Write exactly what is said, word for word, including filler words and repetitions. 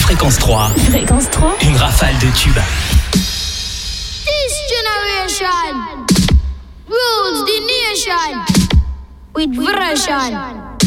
Fréquence trois. Fréquence trois. Une rafale de tubes. This generation rules the nation with version.